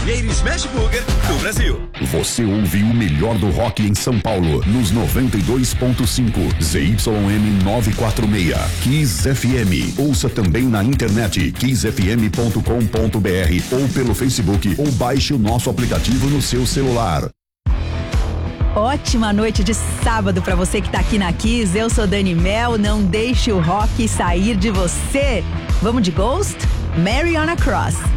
hamburgueria Smash Burger do Brasil. Você ouve o melhor do rock em São Paulo, nos 92.5 ZYM 946. Kiss FM. Ouça também na internet kissfm.com.br ou pelo Facebook ou baixe o nosso aplicativo no seu celular. Ótima noite de sábado pra você que tá aqui na Kiss. Eu sou Dani Mel, não deixe o rock sair de você. Vamos de Ghost? Mary on a Cross.